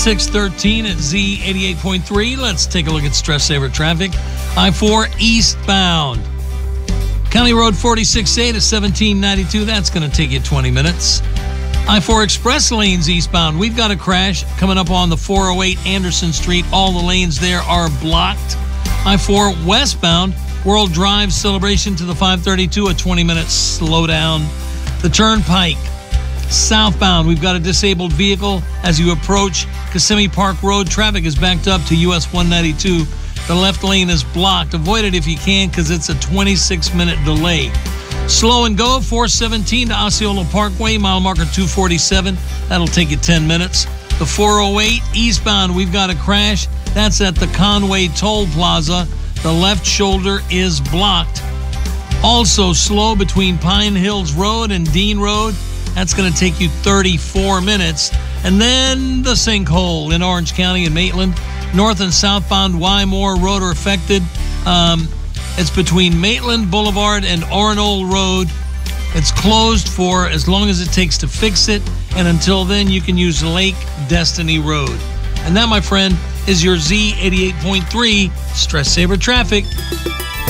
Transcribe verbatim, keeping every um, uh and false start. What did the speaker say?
six thirteen at Z eighty-eight point three. Let's take a look at Stress Saver traffic. I four eastbound. County Road forty-six A to seventeen ninety-two. That's going to take you twenty minutes. I four express lanes eastbound. We've got a crash coming up on the four oh eight Anderson Street. All the lanes there are blocked. I four westbound. World Drive Celebration to the five thirty-two. A twenty minute slowdown. The Turnpike. Southbound, we've got a disabled vehicle as you approach Kissimmee Park Road. Traffic is backed up to U S one ninety-two. The left lane is blocked. Avoid it if you can because it's a twenty-six minute delay. Slow and go, four seventeen to Osceola Parkway, mile marker two forty-seven. That'll take you ten minutes. The four oh eight eastbound, we've got a crash. That's at the Conway Toll Plaza. The left shoulder is blocked. Also slow between Pine Hills Road and Dean Road. That's going to take you thirty-four minutes. And then the sinkhole in Orange County and Maitland. North and southbound Wymore Road are affected. Um, it's between Maitland Boulevard and Oronold Road. It's closed for as long as it takes to fix it. And until then, you can use Lake Destiny Road. And that, my friend, is your Z eighty-eight point three Stress Saver traffic.